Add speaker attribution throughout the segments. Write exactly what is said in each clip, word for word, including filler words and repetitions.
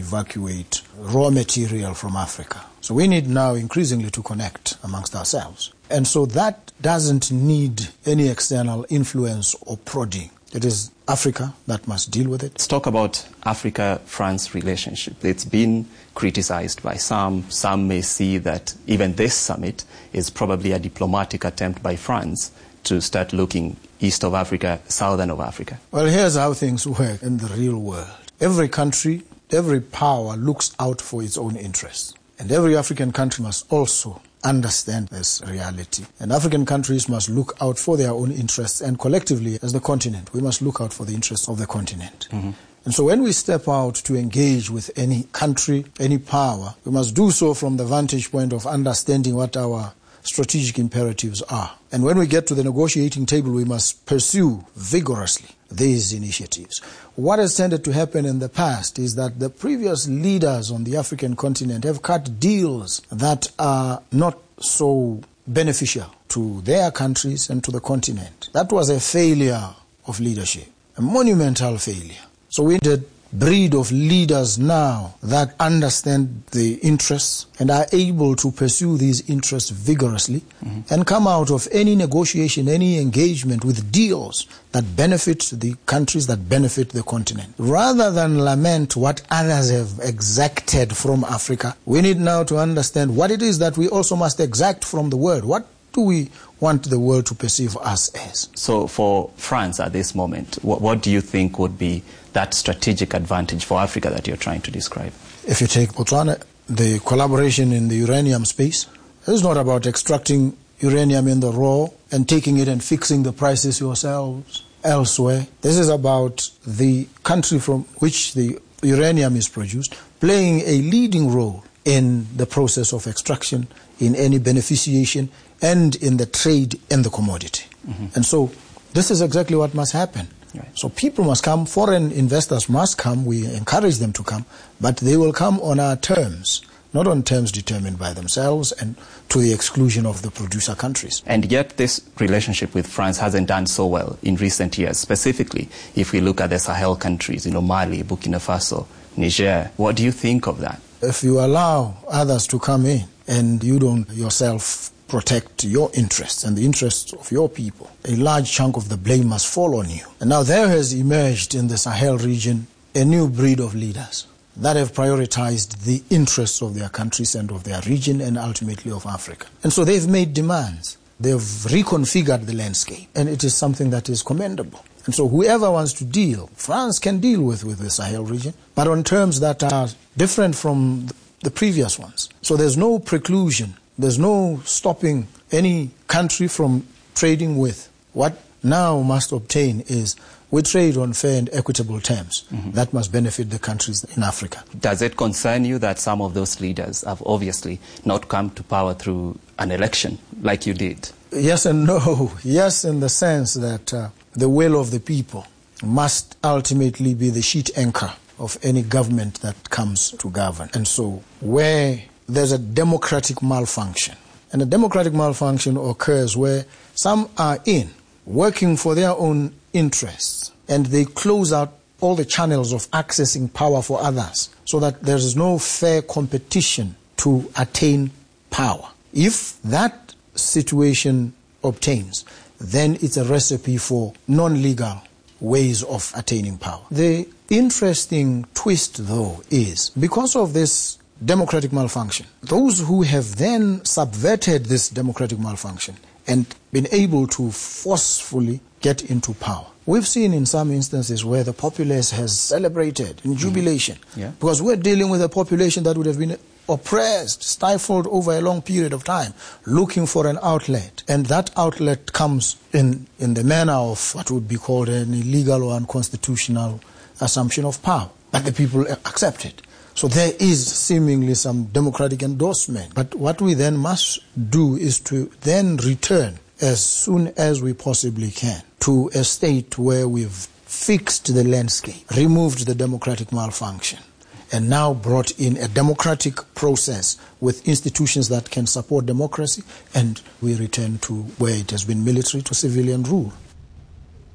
Speaker 1: evacuate raw material from Africa. So we need now increasingly to connect amongst ourselves. And so that doesn't need any external influence or prodding. It is Africa that must deal with it.
Speaker 2: Let's talk about Africa-France relationship. It's been criticized by some. Some may see that even this summit is probably a diplomatic attempt by France to start looking east of Africa, southern of Africa.
Speaker 1: Well, here's how things work in the real world. Every country, every power looks out for its own interests. And every African country must also understand this reality. And African countries must look out for their own interests, and collectively, as the continent, we must look out for the interests of the continent. Mm-hmm. And so when we step out to engage with any country, any power, we must do so from the vantage point of understanding what our strategic imperatives are. And when we get to the negotiating table, we must pursue vigorously these initiatives. What has tended to happen in the past is that the previous leaders on the African continent have cut deals that are not so beneficial to their countries and to the continent. That was a failure of leadership, a monumental failure. So we need a breed of leaders now that understand the interests and are able to pursue these interests vigorously, mm-hmm. and come out of any negotiation, any engagement with deals that benefit the countries, that benefit the continent. Rather than lament what others have exacted from Africa, we need now to understand what it is that we also must exact from the world. What do we want the world to perceive us as?
Speaker 2: So for France at this moment, what, what do you think would be that strategic advantage for Africa that you're trying to describe?
Speaker 1: If you take Botswana, the collaboration in the uranium space, it's not about extracting uranium in the raw and taking it and fixing the prices yourselves elsewhere. This is about the country from which the uranium is produced playing a leading role in the process of extraction, in any beneficiation, and in the trade in the commodity. Mm-hmm. And so this is exactly what must happen. Right. So people must come, foreign investors must come, we encourage them to come, but they will come on our terms, not on terms determined by themselves and to the exclusion of the producer countries.
Speaker 2: And yet this relationship with France hasn't done so well in recent years, specifically if we look at the Sahel countries, you know, Mali, Burkina Faso, Niger. What do you think of that?
Speaker 1: If you allow others to come in and you don't yourself protect your interests and the interests of your people, a large chunk of the blame must fall on you. And now there has emerged in the Sahel region a new breed of leaders that have prioritized the interests of their countries and of their region and ultimately of Africa. And so they've made demands. They've reconfigured the landscape, and it is something that is commendable. And so whoever wants to deal, France can deal with, with the Sahel region, but on terms that are different from the previous ones. So there's no preclusion. There's no stopping any country from trading with. What now must obtain is we trade on fair and equitable terms. Mm-hmm. That must benefit the countries in Africa.
Speaker 2: Does it concern you that some of those leaders have obviously not come to power through an election like you did?
Speaker 1: Yes and no. Yes, in the sense that uh, the will of the people must ultimately be the sheet anchor of any government that comes to govern. And so where there's a democratic malfunction, and a democratic malfunction occurs where some are in, working for their own interests, and they close out all the channels of accessing power for others, so that there is no fair competition to attain power. If that situation obtains, then it's a recipe for non-legal ways of attaining power. The interesting twist, though, is because of this democratic malfunction, those who have then subverted this democratic malfunction and been able to forcefully get into power. We've seen in some instances where the populace has celebrated in jubilation, mm-hmm. yeah. because we're dealing with a population that would have been oppressed, stifled over a long period of time, looking for an outlet. And that outlet comes in, in the manner of what would be called an illegal or unconstitutional assumption of power. But the people accept it. So there is seemingly some democratic endorsement. But what we then must do is to then return as soon as we possibly can to a state where we've fixed the landscape, removed the democratic malfunction, and now brought in a democratic process with institutions that can support democracy, and we return to where it has been military to civilian rule.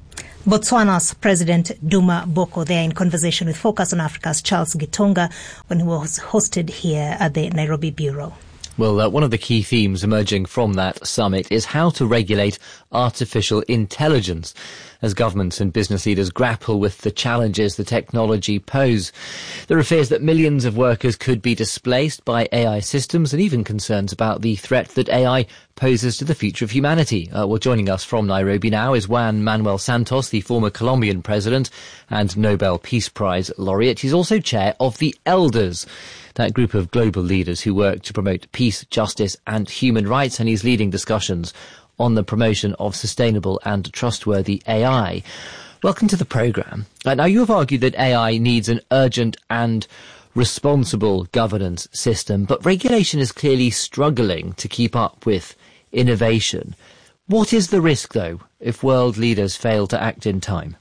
Speaker 3: Botswana's President Duma Boko there in conversation with Focus on Africa's Charles Gitonga when he was hosted here at the Nairobi Bureau.
Speaker 4: Well, uh, one of the key themes emerging from that summit is how to regulate artificial intelligence as governments and business leaders grapple with the challenges the technology pose. There are fears that millions of workers could be displaced by A I systems and even concerns about the threat that A I poses to the future of humanity. Uh, well, joining us from Nairobi now is Juan Manuel Santos, the former Colombian president and Nobel Peace Prize laureate. He's also chair of the Elders, that group of global leaders who work to promote peace, justice and human rights, and he's leading discussions on the promotion of sustainable and trustworthy A I. Welcome to the programme. Uh, now, you have argued that A I needs an urgent and responsible governance system, but regulation is clearly struggling to keep up with innovation. What is the risk, though, if world leaders fail to act in time?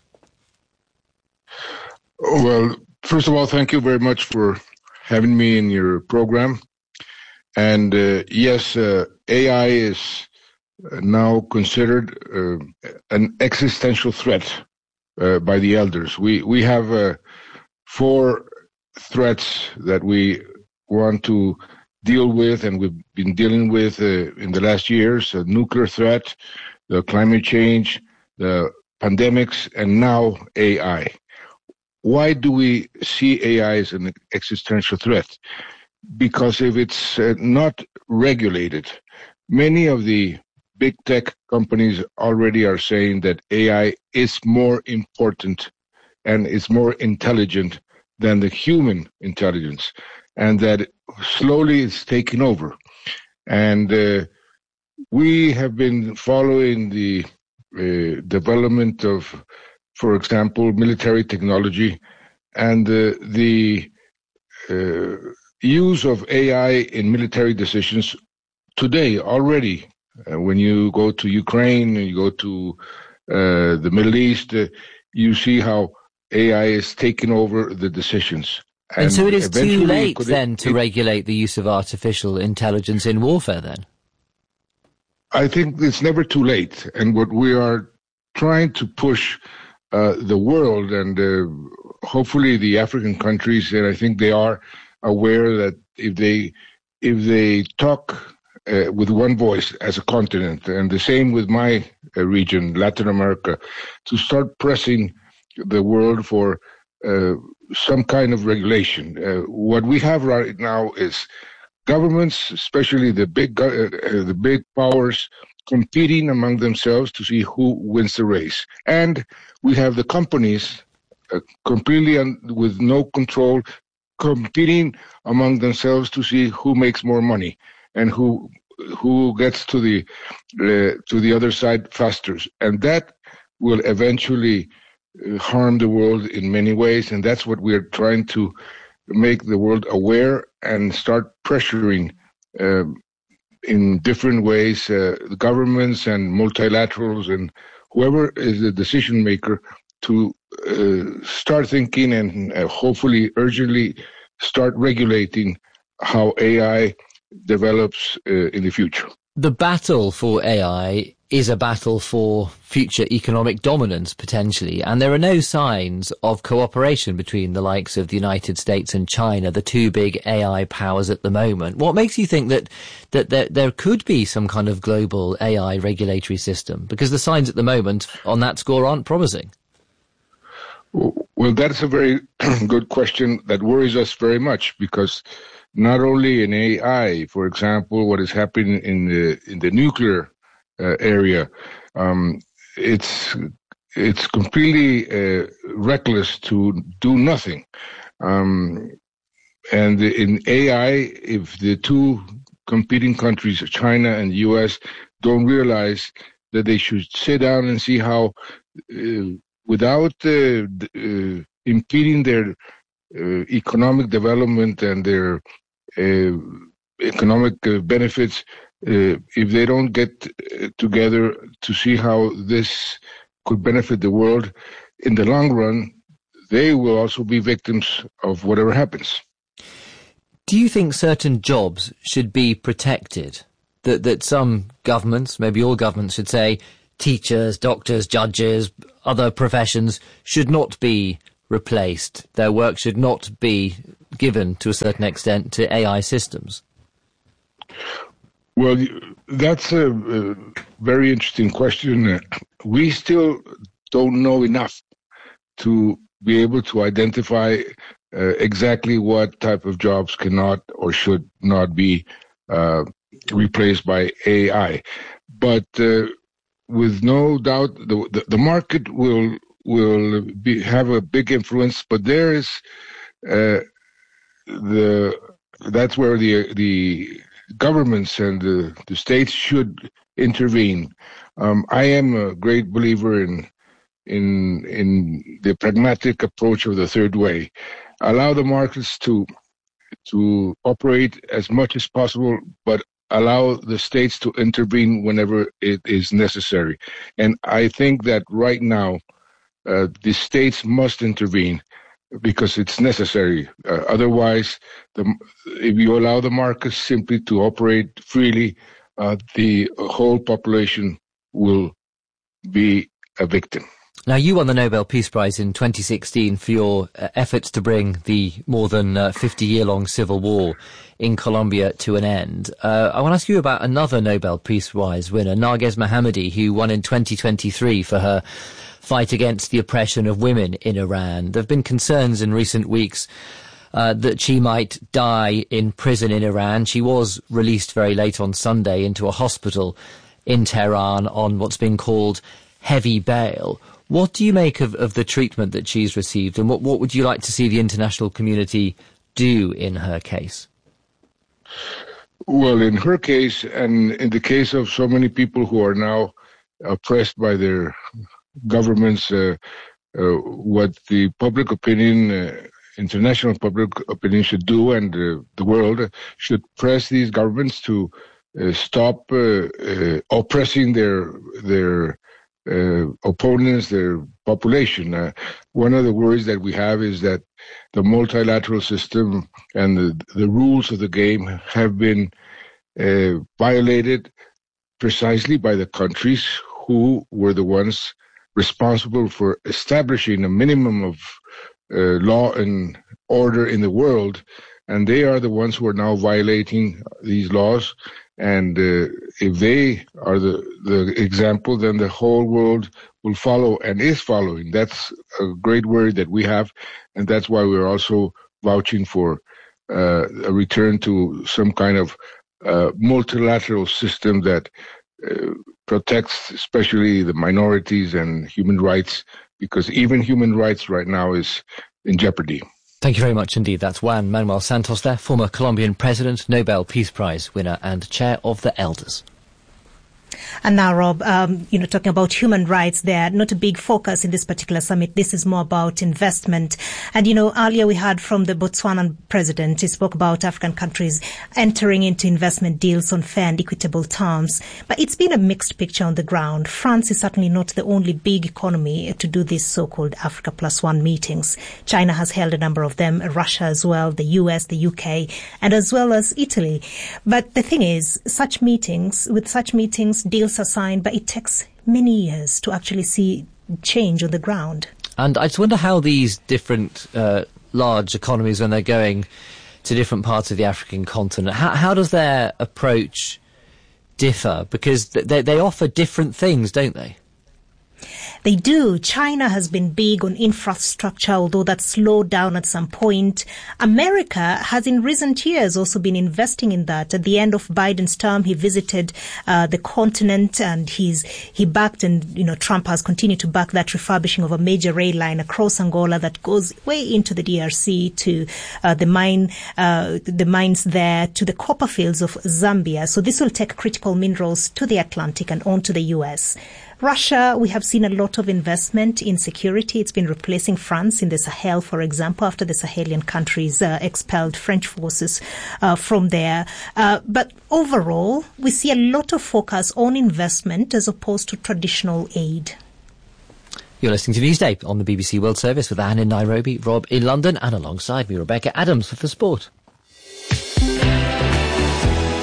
Speaker 5: Well, first of all, thank you very much for having me in your program. And uh, yes, uh, A I is now considered uh, an existential threat uh, by the elders. We we have uh, four threats that we want to deal with, and we've been dealing with uh, in the last years: the nuclear threat, the climate change, the pandemics, and now A I. Why do we see A I as an existential threat? Because if it's uh, not regulated, many of the big tech companies already are saying that A I is more important and is more intelligent than the human intelligence, and that slowly it's taking over. And uh, we have been following the uh, development of, for example, military technology, and uh, the uh, use of A I in military decisions today already. Uh, when you go to Ukraine and you go to uh, the Middle East, uh, you see how A I is taking over the decisions.
Speaker 4: And, and so it is too late
Speaker 5: it,
Speaker 4: then to
Speaker 5: it,
Speaker 4: regulate the use of artificial intelligence in warfare then?
Speaker 5: I think it's never too late. And what we are trying to push uh, the world, and uh, hopefully the African countries, and I think they are aware that if they if they talk uh, with one voice as a continent, and the same with my uh, region, Latin America, to start pressing the world for uh, some kind of regulation. Uh, what we have right now is governments, especially the big uh, uh, the big powers, competing among themselves to see who wins the race, and we have the companies uh, completely un- with no control, competing among themselves to see who makes more money and who who gets to the uh, to the other side faster, and that will eventually uh, harm the world in many ways. And that's what we're trying to make the world aware and start pressuring uh, in different ways, uh, governments and multilaterals and whoever is the decision maker to uh, start thinking and uh, hopefully urgently start regulating how A I develops uh, in the future.
Speaker 4: The battle for A I is a battle for future economic dominance, potentially, and there are no signs of cooperation between the likes of the United States and China, the two big A I powers at the moment. What makes you think that that there, there could be some kind of global A I regulatory system? Because the signs at the moment on that score aren't promising.
Speaker 5: Well, that's a very good question that worries us very much, because not only in A I, for example, what is happening in the in the nuclear uh, area, um, it's it's completely uh, reckless to do nothing. Um, and in A I, if the two competing countries, China and the U S, don't realize that they should sit down and see how, uh, without uh, uh, impeding their uh, economic development and their uh, economic uh, benefits, uh, if they don't get uh, together to see how this could benefit the world, in the long run, they will also be victims of whatever happens.
Speaker 4: Do you think certain jobs should be protected? That that some governments, maybe all governments, should say, teachers, doctors, judges, other professions should not be replaced. Their work should not be given to a certain extent to A I systems?
Speaker 5: Well, that's a, a very interesting question. We still don't know enough to be able to identify uh, exactly what type of jobs cannot or should not be uh, replaced by A I. But uh, with no doubt, the, the, the market will will be, have a big influence. But there is uh, the that's where the the governments and the, the states should intervene. Um, I am a great believer in in in the pragmatic approach of the third way. Allow the markets to to operate as much as possible, but allow the states to intervene whenever it is necessary. And I think that right now, uh, the states must intervene because it's necessary. Uh, otherwise, the, if you allow the markets simply to operate freely, uh, the whole population will be a victim.
Speaker 4: Now, you won the Nobel Peace Prize in twenty sixteen for your uh, efforts to bring the more than uh, fifty-year-long civil war in Colombia to an end. Uh, I want to ask you about another Nobel Peace Prize winner, Narges Mohammadi, who won in twenty twenty-three for her fight against the oppression of women in Iran. There have been concerns in recent weeks uh, that she might die in prison in Iran. She was released very late on Sunday into a hospital in Tehran on what's been called heavy bail. What do you make of, of the treatment that she's received, and what, what would you like to see the international community do in her case?
Speaker 5: Well, in her case, and in the case of so many people who are now oppressed by their governments, uh, uh, what the public opinion, uh, international public opinion should do, and uh, the world should press these governments to uh, stop uh, uh, oppressing their their Uh, opponents, their population. Uh, one of the worries that we have is that the multilateral system and the, the rules of the game have been uh, violated precisely by the countries who were the ones responsible for establishing a minimum of uh, law and order in the world, and they are the ones who are now violating these laws. And uh, if they are the, the example, then the whole world will follow and is following. That's a great worry that we have, and that's why we're also vouching for uh, a return to some kind of uh, multilateral system that uh, protects especially the minorities and human rights, because even human rights right now is in jeopardy.
Speaker 4: Thank you very much indeed. That's Juan Manuel Santos there, former Colombian president, Nobel Peace Prize winner and chair of the Elders.
Speaker 3: And now, Rob, um, you know, talking about human rights there, not a big focus in this particular summit. This is more about investment. And, you know, earlier we heard from the Botswanan president. He spoke about African countries entering into investment deals on fair and equitable terms. But it's been a mixed picture on the ground. France is certainly not the only big economy to do these so-called Africa Plus One meetings. China has held a number of them, Russia as well, the U S, the U K, and as well as Italy. But the thing is, such meetings, with such meetings, deals are signed, but it takes many years to actually see change on the ground.
Speaker 4: And I just wonder how these different uh, large economies, when they're going to different parts of the African continent, how, how does their approach differ? Because they, they offer different things, don't they?
Speaker 3: They do. China has been big on infrastructure, although that slowed down at some point. America has in recent years also been investing in that. At the end of Biden's term, he visited uh, the continent, and he's he backed, and you know Trump has continued to back that refurbishing of a major rail line across Angola that goes way into the D R C to uh, the mine, uh, the mines there, to the copper fields of Zambia. So this will take critical minerals to the Atlantic and on to the U S. Russia, we have seen a lot of investment in security. It's been replacing France in the Sahel, for example, after the Sahelian countries uh, expelled French forces uh, from there. Uh, but overall, we see a lot of focus on investment as opposed to traditional aid.
Speaker 4: You're listening to Newsday on the B B C World Service with Anne in Nairobi, Rob in London, and alongside me, Rebecca Adams with the sport.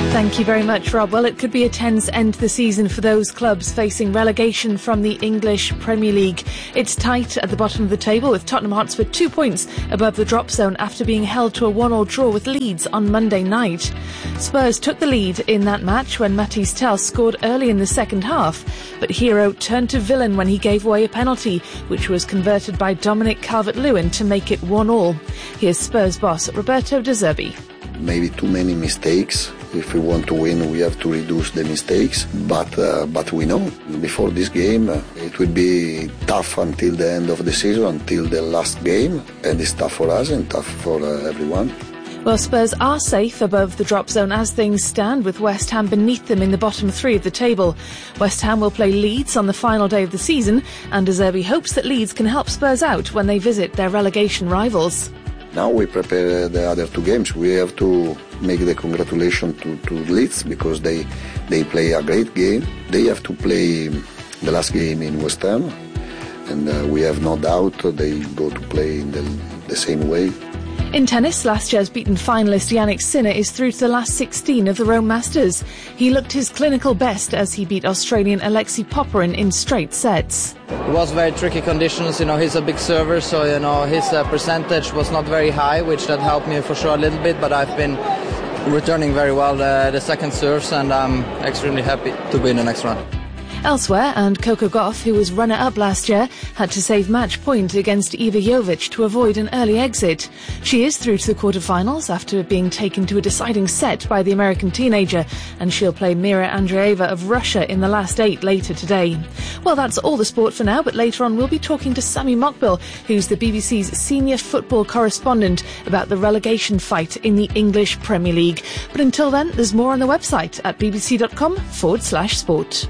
Speaker 6: Thank you very much, Rob. Well, it could be a tense end to the season for those clubs facing relegation from the English Premier League. It's tight at the bottom of the table, with Tottenham Hotspur two points above the drop zone after being held to a one-all draw with Leeds on Monday night. Spurs took the lead in that match when Mathys Tel scored early in the second half, but Hero turned to villain when he gave away a penalty, which was converted by Dominic Calvert-Lewin to make it one-all. Here's Spurs boss Roberto De Zerbi.
Speaker 7: Maybe too many mistakes. If we want to win, we have to reduce the mistakes. But uh, but we know before this game uh, it will be tough until the end of the season, until the last game, and it's tough for us and tough for uh, everyone.
Speaker 6: Well, Spurs are safe above the drop zone as things stand, with West Ham beneath them in the bottom three of the table. West Ham will play Leeds on the final day of the season, and De Zerbi hopes that Leeds can help Spurs out when they visit their relegation rivals.
Speaker 7: Now we prepare the other two games. We have to make the congratulations to, to Leeds because they they play a great game. They have to play the last game in West Ham, and uh, we have no doubt they go to play in the, the same way.
Speaker 6: In tennis, last year's beaten finalist Jannik Sinner is through to the last sixteen of the Rome Masters. He looked his clinical best as he beat Australian Alexei Popyrin in straight sets.
Speaker 8: It was very tricky conditions, you know, he's a big server, so, you know, his uh, percentage was not very high, which that helped me for sure a little bit, but I've been returning very well uh, the second serves, and I'm extremely happy to be in the next round.
Speaker 6: Elsewhere, and Coco Gauff, who was runner-up last year, had to save match point against Iva Jovic to avoid an early exit. She is through to the quarter-finals after being taken to a deciding set by the American teenager, and she'll play Mira Andreeva of Russia in the last eight later today. Well, that's all the sport for now, but later on we'll be talking to Sami Mokbil, who's the B B C's senior football correspondent, about the relegation fight in the English Premier League. But until then, there's more on the website at bbc.com forward slash sport.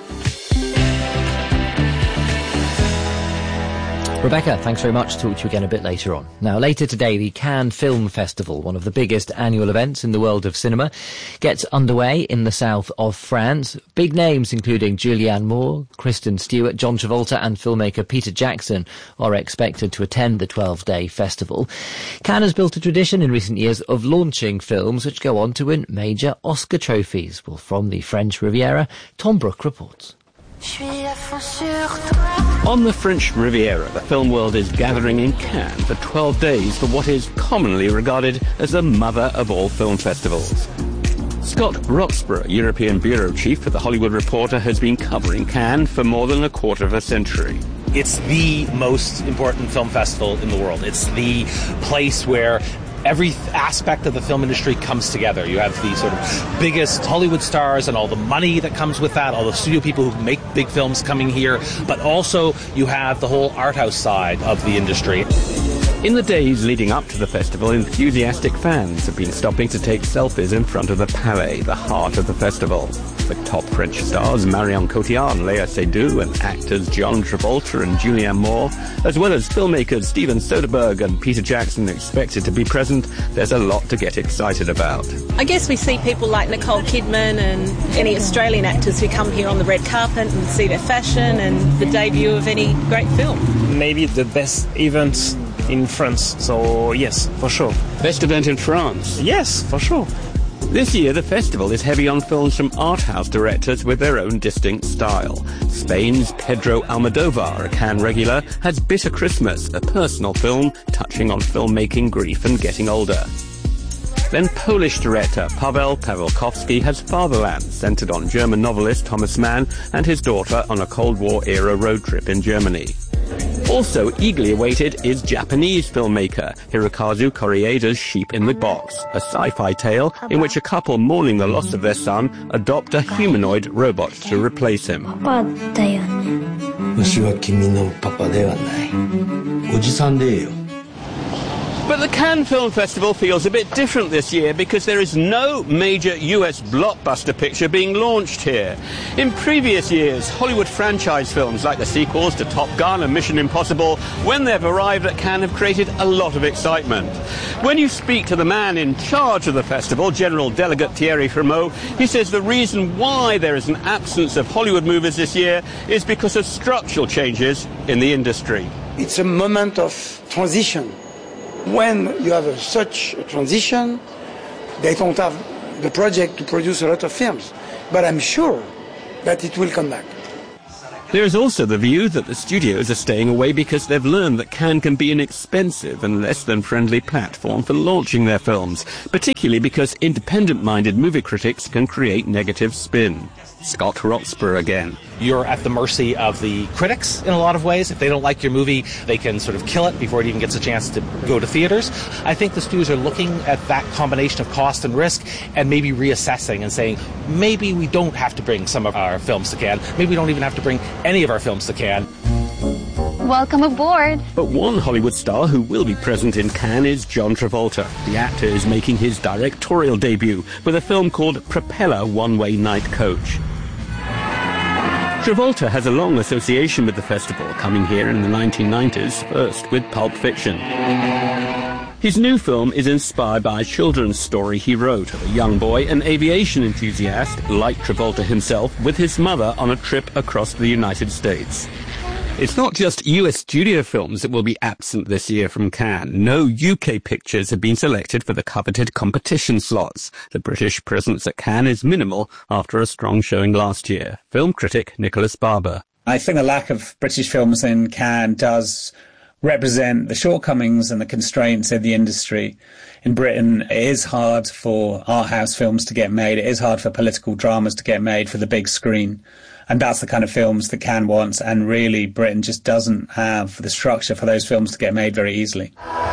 Speaker 4: Rebecca, thanks very much. Talk to you again a bit later on. Now, later today, the Cannes Film Festival, one of the biggest annual events in the world of cinema, gets underway in the south of France. Big names including Julianne Moore, Kristen Stewart, John Travolta and filmmaker Peter Jackson are expected to attend the twelve-day festival. Cannes has built a tradition in recent years of launching films which go on to win major Oscar trophies. Well, from the French Riviera, Tom Brooke reports.
Speaker 9: On the French Riviera, the film world is gathering in Cannes for twelve days for what is commonly regarded as the mother of all film festivals. Scott Roxburgh, European bureau chief for The Hollywood Reporter, has been covering Cannes for more than a quarter of a century.
Speaker 10: It's the most important film festival in the world. It's the place where every aspect of the film industry comes together. You have the sort of biggest Hollywood stars and all the money that comes with that, all the studio people who make big films coming here, but also you have the whole art house side of the industry.
Speaker 9: In the days leading up to the festival, enthusiastic fans have been stopping to take selfies in front of the Palais, the heart of the festival. With top French stars Marion Cotillard and Léa Seydoux, and actors John Travolta and Julianne Moore, as well as filmmakers Steven Soderbergh and Peter Jackson expected to be present, there's a lot to get excited about.
Speaker 11: I guess we see people like Nicole Kidman and any Australian actors who come here on the red carpet and see their fashion and the debut of any great film.
Speaker 12: Maybe the best event in France, so yes, for sure.
Speaker 9: Best event in France?
Speaker 12: Yes, for sure.
Speaker 9: This year, the festival is heavy on films from art house directors with their own distinct style. Spain's Pedro Almodovar, a Cannes regular, has Bitter Christmas, a personal film touching on filmmaking, grief and getting older. Then Polish director Paweł Pawlikowski has Fatherland, centred on German novelist Thomas Mann and his daughter on a Cold War-era road trip in Germany. Also eagerly awaited is Japanese filmmaker Hirokazu Korieda's Sheep in the Box, a sci-fi tale in which a couple mourning the loss of their son adopt a humanoid robot to replace him. But the Cannes Film Festival feels a bit different this year because there is no major U S blockbuster picture being launched here. In previous years, Hollywood franchise films like the sequels to Top Gun and Mission Impossible, when they've arrived at Cannes, have created a lot of excitement. When you speak to the man in charge of the festival, General Delegate Thierry Frémaux, he says the reason why there is an absence of Hollywood movies this year is because of structural changes in the industry.
Speaker 13: It's a moment of transition. When you have a, such a transition, they don't have the project to produce a lot of films. But I'm sure that it will come back.
Speaker 9: There is also the view that the studios are staying away because they've learned that Cannes can be an expensive and less than friendly platform for launching their films, particularly because independent-minded movie critics can create negative spin. Scott Roxburgh again.
Speaker 10: You're at the mercy of the critics in a lot of ways. If they don't like your movie, they can sort of kill it before it even gets a chance to go to theaters. I think the studios are looking at that combination of cost and risk and maybe reassessing and saying, maybe we don't have to bring some of our films to Cannes. Maybe we don't even have to bring any of our films to Cannes.
Speaker 14: Welcome aboard.
Speaker 9: But one Hollywood star who will be present in Cannes is John Travolta. The actor is making his directorial debut with a film called Propeller One-Way Night Coach. Travolta has a long association with the festival, coming here in the nineteen nineties, first with Pulp Fiction. His new film is inspired by a children's story he wrote of a young boy, an aviation enthusiast, like Travolta himself, with his mother on a trip across the United States. It's not just U S studio films that will be absent this year from Cannes. No U K pictures have been selected for the coveted competition slots. The British presence at Cannes is minimal after a strong showing last year. Film critic Nicholas Barber.
Speaker 15: I think the lack of British films in Cannes does represent the shortcomings and the constraints in the industry. In Britain, it is hard for art house films to get made. It is hard for political dramas to get made for the big screen. And that's the kind of films that Cannes wants, and really Britain just doesn't have the structure for those films to get made very easily.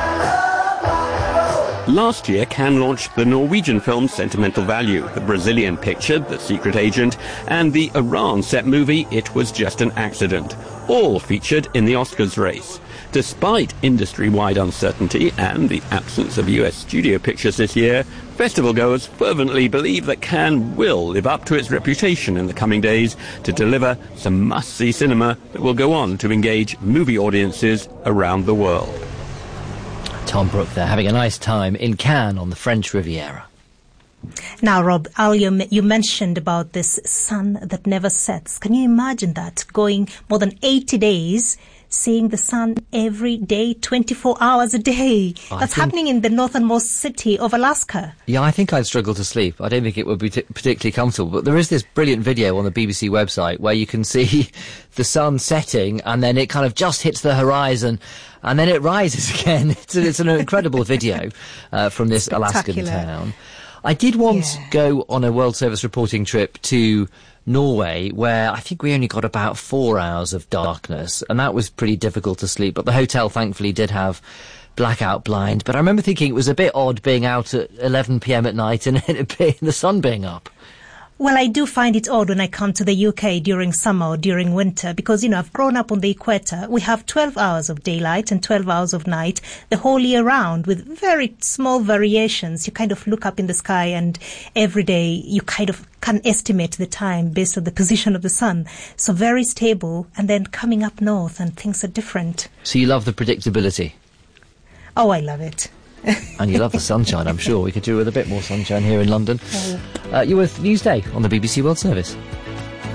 Speaker 9: Last year, Cannes launched the Norwegian film Sentimental Value, the Brazilian picture The Secret Agent, and the Iran-set movie It Was Just an Accident, all featured in the Oscars race. Despite industry-wide uncertainty and the absence of U S studio pictures this year, festival-goers fervently believe that Cannes will live up to its reputation in the coming days to deliver some must-see cinema that will go on to engage movie audiences around the world.
Speaker 4: Tom Brooke there, having a nice time in Cannes on the French Riviera.
Speaker 3: Now, Rob, Al, you, you mentioned about this sun that never sets. Can you imagine that? Going more than eighty days, seeing the sun every day, twenty-four hours a day.
Speaker 4: I
Speaker 3: That's
Speaker 4: think,
Speaker 3: happening in the northernmost city of Alaska.
Speaker 4: Yeah, I think I'd struggle to sleep. I don't think it would be t- particularly comfortable. But there is this brilliant video on the B B C website where you can see the sun setting and then it kind of just hits the horizon and then it rises again. It's, a, it's an incredible video uh, from this Alaskan town. I did once yeah. go on a World Service reporting trip to Norway, where I think we only got about four hours of darkness, and that was pretty difficult to sleep. But the hotel, thankfully, did have blackout blind. But I remember thinking it was a bit odd being out at eleven p.m. at night and the sun being up.
Speaker 3: Well, I do find it odd when I come to the U K during summer or during winter because, you know, I've grown up on the equator. We have twelve hours of daylight and twelve hours of night the whole year round with very small variations. You kind of look up in the sky and every day you kind of can estimate the time based on the position of the sun. So very stable, and then coming up north and things are different.
Speaker 4: So you love the predictability?
Speaker 3: Oh, I love it.
Speaker 4: And you love the sunshine, I'm sure. We could do with a bit more sunshine here in London. Uh, you're with Newsday on the B B C World Service.